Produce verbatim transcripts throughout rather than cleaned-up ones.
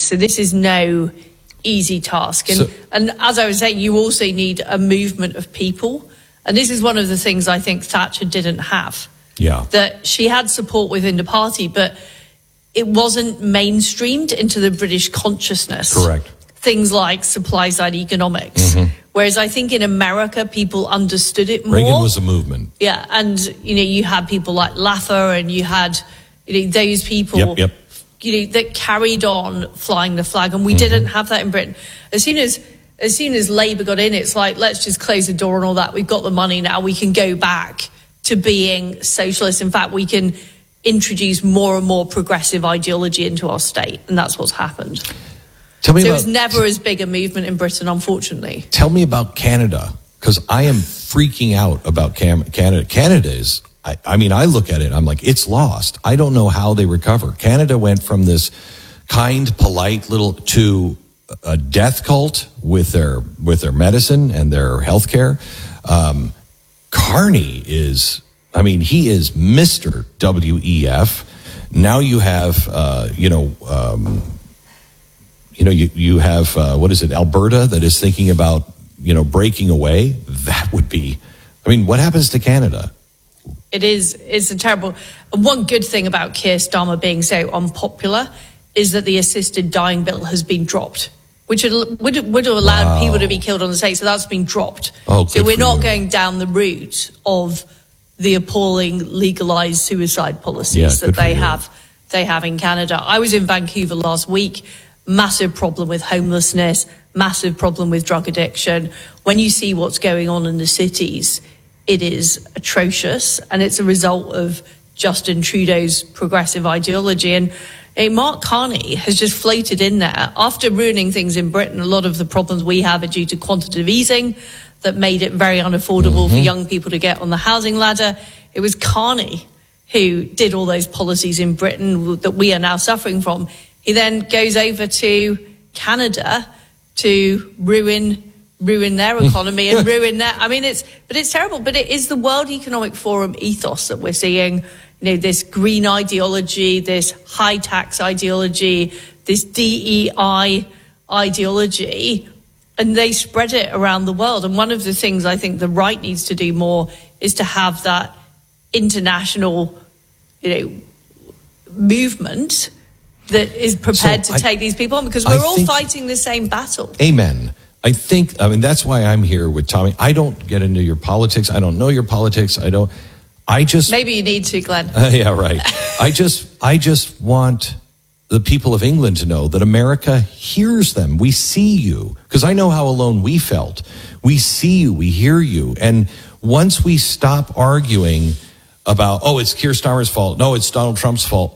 So this is no easy task. And, So, and as I was saying, you also need a movement of people. And this is one of the things I think Thatcher didn't have. yeah. That she had support within the party, but it wasn't mainstreamed into the British consciousness. Correct. Things like supply side economics. Mm-hmm. Whereas I think in America, people understood it more. Reagan was a movement. Yeah, and you know, you had people like Lather, and you had you know those people, Yep, yep. you know, that carried on flying the flag, and we Mm-hmm. didn't have that in Britain. As soon as as soon as Labour got in, it's like, let's just close the door and all that. We've got the money now. We can go back to being socialist. In fact, we can introduce more and more progressive ideology into our state, and that's what's happened. Tell me So it about, was never as big a movement in Britain, unfortunately. Tell me about Canada, because I am freaking out about Cam- Canada. Canada is, I, I mean, I look at it, I'm like, it's lost. I don't know how they recover. Canada went from this kind, polite little to a death cult with their with their medicine and their healthcare. Um, Carney is, I mean, he is Mister W E F. Now you have, uh, you know, um, you know, you, you have, uh, what is it, Alberta that is thinking about, you know, breaking away. That would be, I mean, what happens to Canada? It is, it's a terrible, and one good thing about Keir Starmer being so unpopular is that the assisted dying bill has been dropped, which would, would, would have allowed Wow. people to be killed on the state. So that's been dropped. Oh, so good we're for not you. going down the route of the appalling legalized suicide policies Yeah, that good for they you. have, they have in Canada. I was in Vancouver last week. Massive problem with homelessness, massive problem with drug addiction. When you see what's going on in the cities, it is atrocious, and it's a result of Justin Trudeau's progressive ideology. And eh, Mark Carney has just floated in there. After ruining things in Britain, a lot of the problems we have are due to quantitative easing that made it very unaffordable Mm-hmm. for young people to get on the housing ladder. It was Carney who did all those policies in Britain that we are now suffering from. He then goes over to Canada to ruin ruin their economy and ruin their, I mean, it's, but it's terrible. But it is the World Economic Forum ethos that we're seeing, you know, this green ideology, this high tax ideology, this D E I ideology, and they spread it around the world. And one of the things I think the right needs to do more is to have that international, you know, movement that is prepared So to I- take these people on, because I we're all think- fighting the same battle. Amen. I think, I mean, that's why I'm here with Tommy. I don't get into your politics. I don't know your politics. I don't, I just, Maybe you need to, Glenn. Uh, yeah, right. I just, I just want the people of England to know that America hears them. We see you, because I know how alone we felt. We see you, we hear you, and once we stop arguing about, oh, it's Keir Starmer's fault, no, it's Donald Trump's fault.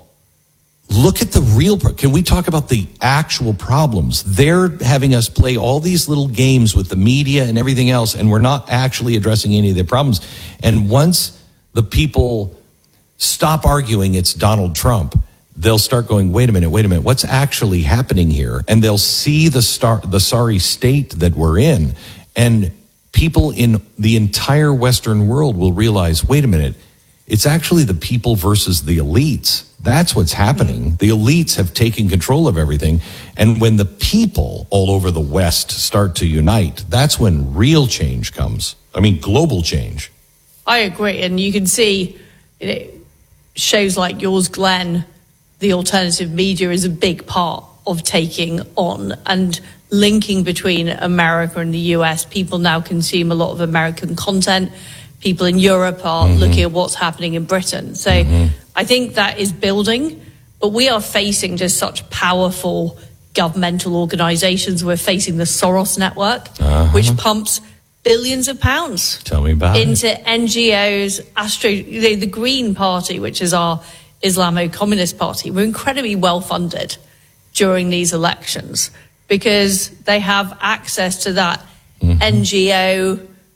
Look at the real. Can we talk about the actual problems? They're having us play all these little games with the media and everything else, and we're not actually addressing any of the problems. And once the people stop arguing it's Donald Trump, they'll start going, wait a minute, wait a minute, what's actually happening here? And they'll see the star, the sorry state that we're in. And people in the entire Western world will realize, wait a minute, it's actually the people versus the elites. That's what's happening. The elites have taken control of everything. And when the people all over the West start to unite, that's when real change comes. I mean, global change. I agree. And you can see, you know, shows like yours, Glenn, the alternative media is a big part of taking on and linking between America and the U S. People now consume a lot of American content. People in Europe are mm-hmm. looking at what's happening in Britain. So mm-hmm. I think that is building, but we are facing just such powerful governmental organizations. We're facing the Soros network, uh-huh. which pumps billions of pounds Tell me about into it. N G Os, Astro, the, the Green Party, which is our Islamo-Communist party. We're incredibly well funded during these elections because they have access to that mm-hmm. N G O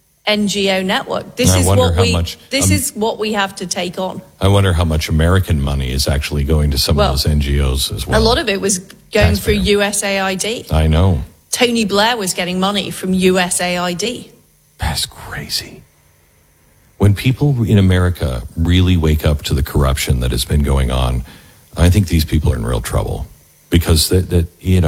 N G O network. This I is wonder what how we. much, this um, is what we have to take on. I wonder how much American money is actually going to some well, of those N G Os as well. A lot of it was going through U S A I D. I know. Tony Blair was getting money from U S A I D. That's crazy. When people in America really wake up to the corruption that has been going on, I think these people are in real trouble because that, that you know.